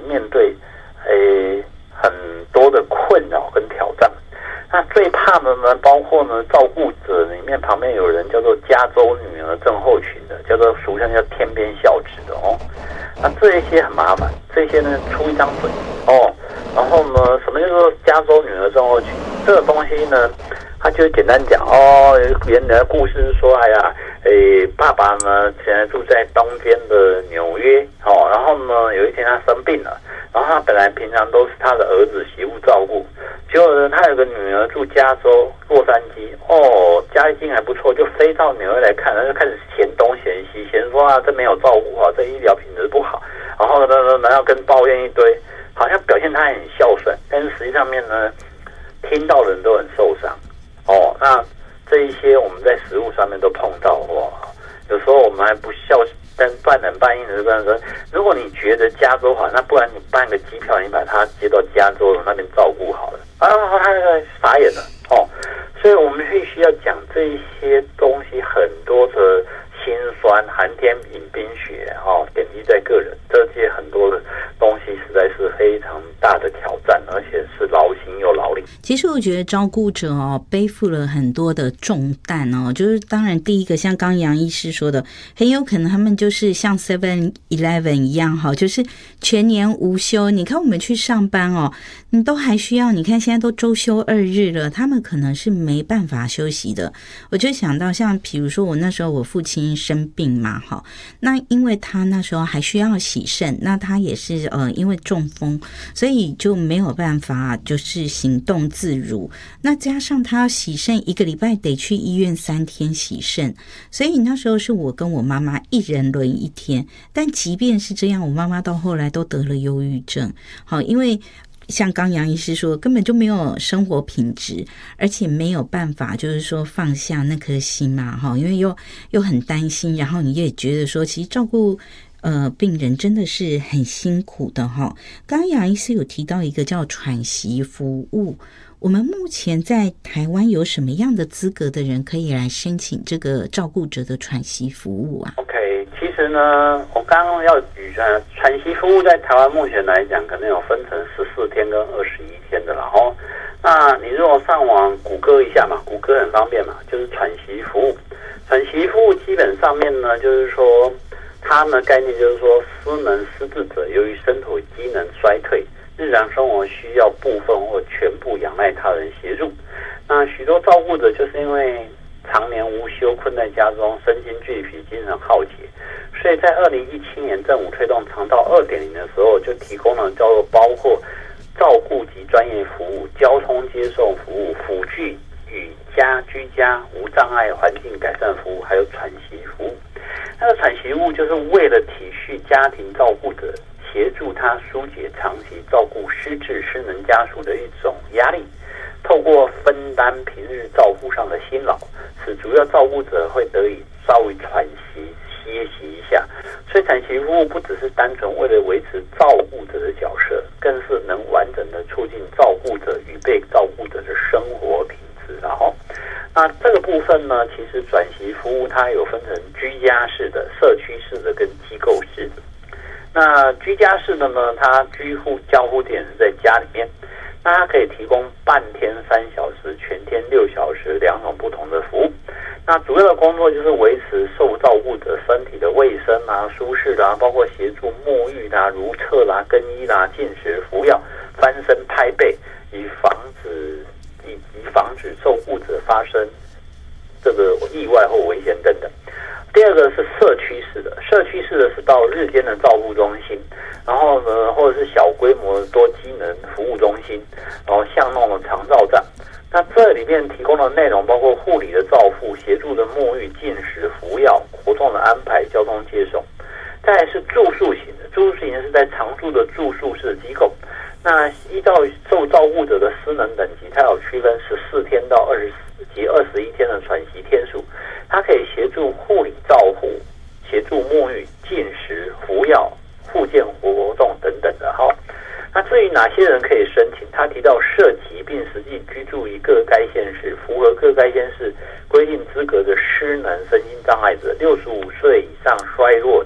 面对很多的困扰跟挑战。那最怕的呢，包括呢照顾者里面旁边有人叫做加州女儿症候群的，叫做俗称叫天边孝子的哦。那这一些很麻烦，这些呢出一张嘴哦，然后呢什么叫做加州女儿症候群？这个东西呢，他就简单讲哦，原来的故事是说，哎呀，爸爸呢现在住在东边的纽约哦，然后呢有一天他生病了，然后他本来平常都是他的儿子媳妇照顾。结果呢，他有个女儿住加州洛杉矶，哦，家境还不错，就飞到纽约来看，然后就开始嫌东嫌西，嫌说啊，这没有照顾好，这医疗品质不好，然后呢，然后跟抱怨一堆，好像表现他很孝顺，但是实际上面呢，听到的人都很受伤。哦，那这一些我们在实务上面都碰到过，有时候我们还不孝。但半冷半硬的这样说，如果你觉得加州好，那不然你办个机票，你把他接到加州那边照顾好了。啊，他傻眼了哦。所以我们必须要讲这一些东西，很多的辛酸、寒天饮冰雪哦，点滴在个人，这些很多的东西实在是非常大的挑战，而且是劳心又劳力。 其实我觉得照顾者背负了很多的重担就是当然第一个像刚杨医师说的，很有可能他们就是像 7-11 一样就是全年无休。你看我们去上班你都还需要，你看现在都周休2日了，他们可能是没办法休息的。我就想到像比如说我那时候我父亲生病嘛那因为他那时候还需要洗肾，那他也是因为中风，所以就没有办法就是行动自如，那加上他要洗肾1个礼拜得去医院3天洗肾，所以那时候是我跟我妈妈一人轮1天。但即便是这样，我妈妈到后来都得了忧郁症因为像刚杨医师说，根本就没有生活品质，而且没有办法就是说放下那颗心嘛因为又很担心，然后你也觉得说其实照顾病人真的是很辛苦的刚刚杨医师有提到一个叫喘息服务，我们目前在台湾有什么样的资格的人可以来申请这个照顾者的喘息服务啊？ OK， 其实呢，我刚刚要举喘息服务在台湾目前来讲，可能有分成14天跟21天的啦那你如果上网谷歌一下嘛，谷歌很方便嘛，就是喘息服务。喘息服务基本上面呢，就是说它呢概念就是说，失能失智者由于身体机能衰退，日常生活需要部分或全部仰赖他人协助。那许多照顾者就是因为常年无休，困在家中，身心俱疲，精神耗竭，所以在2017年政府推动肠道2.0的时候，就提供了叫做包括照顾及专业服务、交通接送服务、辅具与居家无障碍环境改善服务，还有喘息服务。那个喘息服务就是为了体恤家庭照顾者，协助他疏解长期照顾失智失能家属的一种压力，透过分担平日照顾上的辛劳，使主要照顾者会得以稍微喘息歇息一下。所以喘息服务不只是单纯为了维持照顾者的角色，更是能完整的促进照顾者与被照顾者的生活品质。那这个部分呢，其实喘息服务它有分成居家式的、社区式的跟机构式的。那居家式的呢，它交付点是在家里面，那它可以提供半天3小时、全天6小时2种不同的服务。那主要的工作就是维持受照顾者身体的卫生舒适包括协助沐浴如厕更衣进食、服药、翻身、拍背，以及防止受顾者发生这个意外或危险等等。第二个是社区式的，社区式的是到日间的照顾中心，然后呢，或者是小规模的多机能服务中心，然后巷弄的长照站。那这里面提供的内容包括护理的照护、协助的沐浴、进食、服药、活动的安排、交通接送。再来是住宿型的，住宿型的是在常住的住宿式机构。那依照受照顾者的失能等级，它有区分14天到24及21天的喘息天数，它可以协助护理照护、协助沐浴、进食、服药、复健活动等等的那至于哪些人可以申请，他提到涉及并实际居住于各该县市，符合各该县市规定资格的失能身心障碍者，65岁以上衰弱